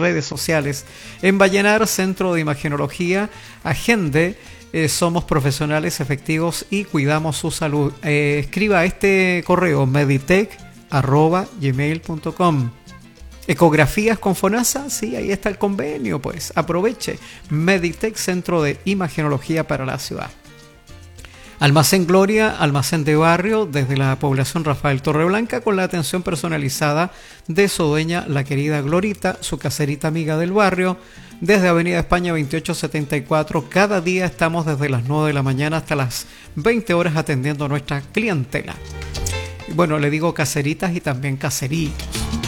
redes sociales. En Vallenar, Centro de Imagenología, Agende. Somos profesionales efectivos y cuidamos su salud. Escriba a este correo meditech@gmail.com. Ecografías con FONASA, sí, ahí está el convenio, pues aproveche. Meditech, Centro de Imagenología para la ciudad. Almacén Gloria, almacén de barrio, desde la población Rafael Torreblanca, con la atención personalizada de su dueña, la querida Glorita, su caserita amiga del barrio, desde Avenida España 2874. Cada día estamos desde las 9 de la mañana hasta las 20 horas atendiendo a nuestra clientela. Bueno, le digo caseritas y también caseritos.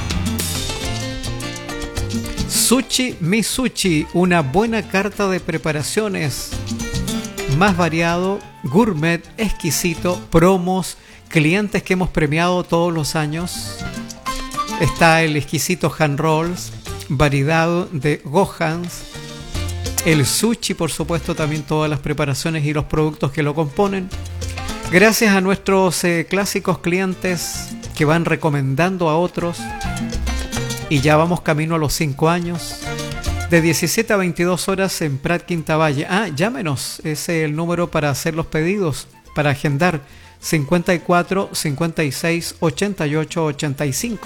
Sushi Mi Sushi, una buena carta de preparaciones, más variado, gourmet, exquisito, promos, clientes que hemos premiado todos los años. Está el exquisito hand rolls, variedad de gohans, el sushi, por supuesto, también todas las preparaciones y los productos que lo componen. Gracias a nuestros clásicos clientes que van recomendando a otros, y ya vamos camino a los 5 años. De 17 a 22 horas en Prat Quintavalle. Llámenos, ese es el número para hacer los pedidos, para agendar. 54 56 88 85.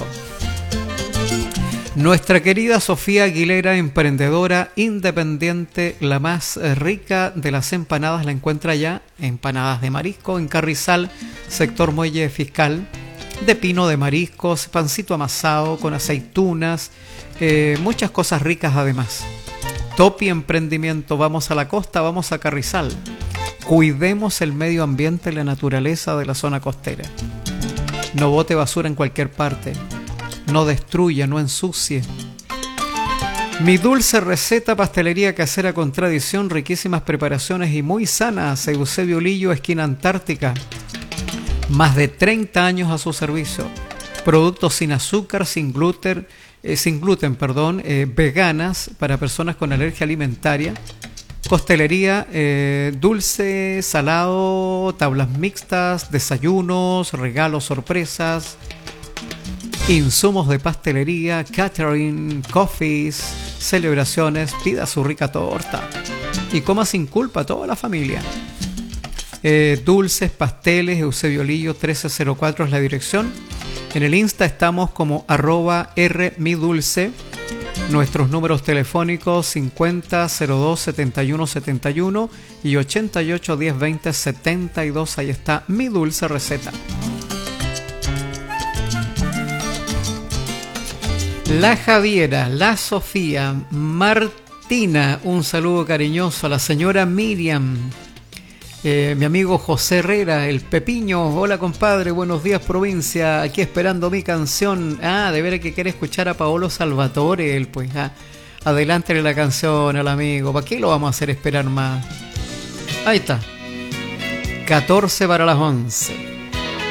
Nuestra querida Sofía Aguilera, emprendedora independiente, la más rica de las empanadas, la encuentra ya, empanadas de marisco en Carrizal, sector Muelle Fiscal, de pino de mariscos, pancito amasado con aceitunas, muchas cosas ricas además. Topi Emprendimiento, vamos a la costa, vamos a Carrizal. Cuidemos el medio ambiente y la naturaleza de la zona costera. No bote basura en cualquier parte. No destruya, no ensucie. Mi dulce receta, pastelería casera con tradición, riquísimas preparaciones y muy sanas. Eusebio Lillo, esquina Antártica. Más de 30 años a su servicio. Productos sin azúcar, sin gluten, veganas para personas con alergia alimentaria. Costelería, dulce, salado, tablas mixtas, desayunos, regalos, sorpresas, insumos de pastelería, catering, coffees, celebraciones. Pida su rica torta y coma sin culpa toda la familia. Dulces, pasteles, Eusebio Lillo 1304 es la dirección. En el Insta estamos como @rmidulce. Nuestros números telefónicos 50 02 71 71 y 88 10 20 72. Ahí está mi dulce receta. La Javiera, la Sofía, Martina, un saludo cariñoso a la señora Miriam. Mi amigo José Herrera, el Pepiño, hola compadre, buenos días provincia, aquí esperando mi canción. De veras que quiere escuchar a Paolo Salvatore, él pues, adelántele la canción al amigo, ¿para qué lo vamos a hacer esperar más? Ahí está, 14 para las 11.